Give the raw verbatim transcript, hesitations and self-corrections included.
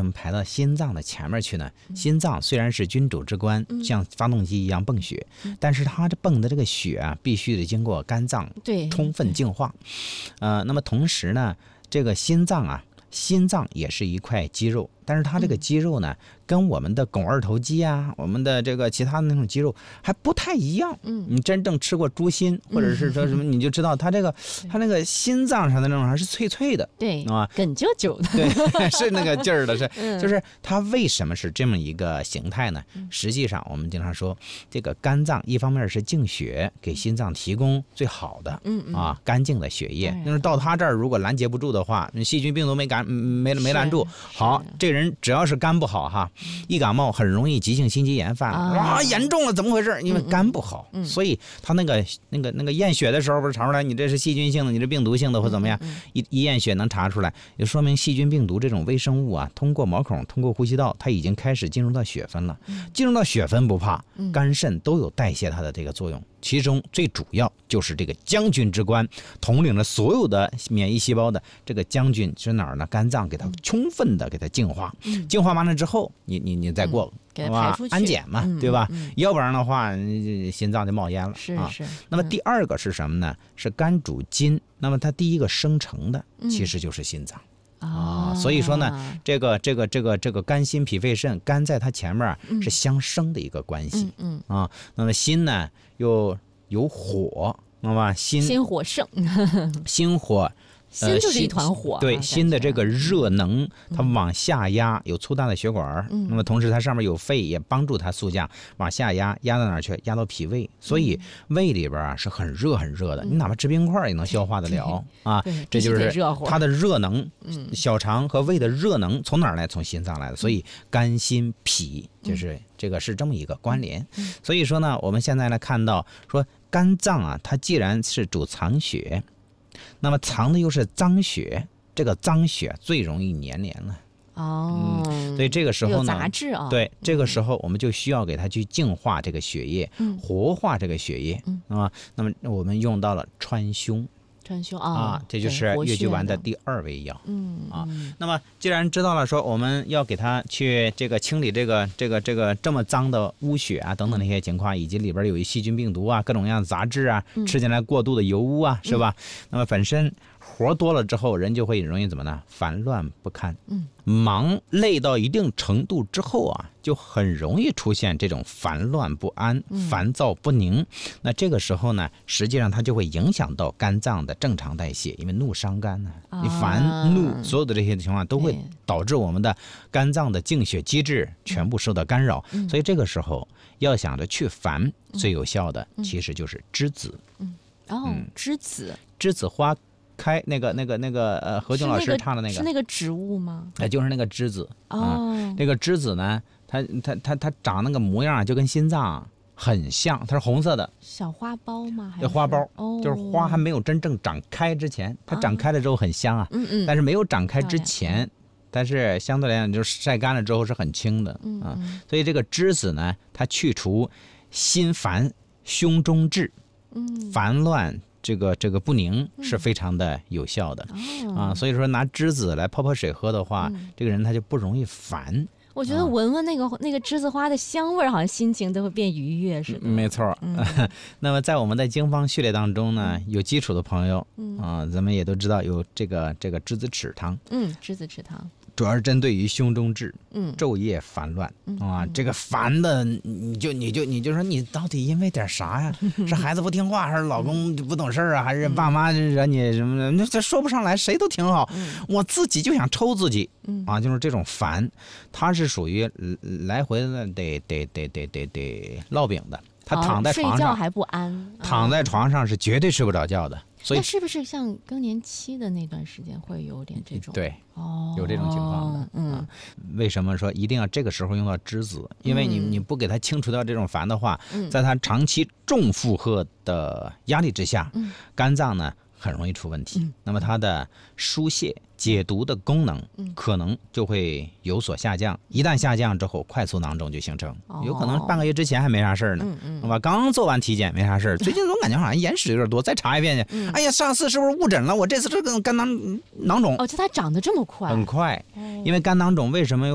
么排到心脏的前面去呢？心脏虽然是君主之官，像发动机一样泵血，但是它这泵的这个血啊，必须得经过肝脏充分净化。呃，那么同时呢，这个心脏啊，心脏也是一块肌肉，但是它这个肌肉呢，跟我们的肱二头肌啊，我们的这个其他的那种肌肉还不太一样。嗯，你真正吃过猪心，或者是说什么，你就知道它这个它那个心脏上的那种还是脆脆的， 对啊， 梗啾啾的， 对，是那个劲儿的，是，就是它为什么是这么一个形态呢？实际上我们经常说，这个肝脏一方面是净血，给心脏提供最好的，嗯啊，干净的血液。但是到它这儿如果拦截不住的话，细菌病毒没赶没没拦住，好，这人只要是肝不好哈，一感冒很容易急性心肌炎犯了，哇，严重了，怎么回事？因为肝不好，所以他那个那个那个验血的时候不是查出来你这是细菌性的，你这病毒性的或怎么样，一一验血能查出来，也说明细菌病毒这种微生物啊，通过毛孔通过呼吸道，它已经开始进入到血分了。进入到血分不怕，肝肾都有代谢它的这个作用，其中最主要就是这个将军之官，统领了所有的免疫细胞的这个将军是哪儿呢？肝脏给它充分的给它净化，净化完了之后，你你你再过。 给它排出去， 安检嘛， 嗯、 对吧、 嗯嗯？ 要不然的话，心脏就冒烟了。 是是、啊。 那么第二个是什么呢？是肝主筋，那么它第一个生成的其实就是心脏。 嗯、 啊，所以说呢，这个这个这个这个肝心脾肺肾，肝在它前面是相生的一个关系。 嗯嗯啊，那么心呢又有火，那么心心火盛， 心火。 心就是一团火、啊呃、对，心的这个热能它往下压，有粗大的血管、嗯、那么同时它上面有肺，也帮助它速降往下压，压到哪儿去？压到脾胃，所以胃里边啊是很热很热的、嗯、你哪怕吃冰块也能消化得了、嗯、啊，这就是它的热能、嗯、小肠和胃的热能从哪儿来？从心脏来的，所以肝心脾就是这个是这么一个关联、嗯、所以说呢，我们现在来看到说肝脏啊，它既然是主藏血，那么藏的又是脏血，这个脏血最容易粘连了。 哦、 嗯，所以这个时候呢， 有杂质啊、哦。 对，这个时候我们就需要给它去净化这个血液，嗯、活化这个血液，嗯啊。那么我们用到了川芎。 川芎啊、 哦，这就是越剧丸的第二味药。 嗯啊，那么既然知道了说我们要给它去这个清理这个这个这个这么脏的污血啊等等那些情况，以及里边有一细菌病毒啊各种各样的杂质啊，嗯、吃进来过度的油污啊，是吧？嗯、那么本身活多了之后，人就会容易怎么呢？烦乱不堪。嗯。忙累到一定程度之后啊，就很容易出现这种烦乱不安、烦躁不宁。嗯、那这个时候呢，实际上它就会影响到肝脏的正常代谢，因为怒伤肝呢、啊，你烦怒所有的这些情况都会导致我们的肝脏的净血机制全部受到干扰。嗯、所以这个时候要想着去烦，最有效的其实就是栀子。 嗯，哦，嗯、栀子， 栀子花。开那个那个那个呃，何炅老师唱的那个是那个植物吗？ 哎，就是那个栀子哦、 嗯。那个栀子呢，它它它它长那个模样就跟心脏很像，它是红色的小花苞吗？还是花苞？ 哦， 就是花还没有真正长开之前，它长开了之后很香啊。嗯嗯。但是没有长开之前，但是相对来讲就是晒干了之后是很轻的嗯啊。所以这个栀子呢，它去除心烦、胸中滞、嗯，烦乱。这个这个不宁是非常的有效的、嗯、啊，所以说拿栀子来泡泡水喝的话、嗯，这个人他就不容易烦。 我觉得闻闻那个、啊、那个栀子花的香味，好像心情都会变愉悦似的。 没错。嗯、那么在我们的经方序列当中呢，有基础的朋友、嗯、啊，咱们也都知道有这个这个栀子豉汤。 嗯，栀子豉汤。 主要是针对于胸中滞、嗯，昼夜烦乱、嗯、啊、嗯，这个烦的，你就你就你就说你到底因为点啥呀？是孩子不听话，还是老公不懂事啊？还是爸妈惹你什么的？那这说不上来，谁都挺好、嗯，我自己就想抽自己，嗯啊，就是这种烦，它是属于来回的得得得得得得烙饼的，他躺在床上、哦、 睡觉还不安， 躺在床上是绝对睡不着觉的。所以那是不是像更年期的那段时间会有点这种？ 对， 哦， 有这种情况的。 嗯、 啊，为什么说一定要这个时候用到栀子？因为你你不给它清除掉这种烦的话，嗯、在它长期重负荷的压力之下，嗯、肝脏呢很容易出问题。嗯、那么它的疏泄、解毒的功能可能就会有所下降。一旦下降之后，快速囊肿就形成，哦、有可能半个月之前还没啥事儿呢，嗯嗯，好吧？刚做完体检没啥事儿，最近总感觉好像眼屎有点多，再查一遍去。嗯、哎呀，上次是不是误诊了？我这次这个肝囊囊肿， 哦，就它长得这么快， 很快，因为肝囊肿为什么